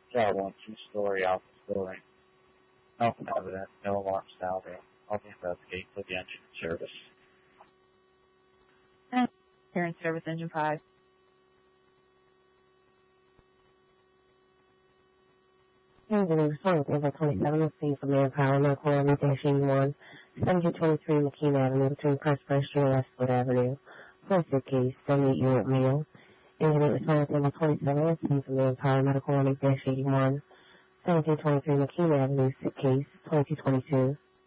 Yeah, one two-story office building. Nothing evident. No alarm sounding. I'll investigate for the engine service. Here in service engine 5. Engine response over 27th scene for manpower, medical only dash 81, 1723 McKean Avenue between Prosper Street and Westwood Avenue. Posted case, 78 unit male. Engine response over 27th scene for manpower, medical only dash 81, 1723 McKean Avenue, sick case, 2222.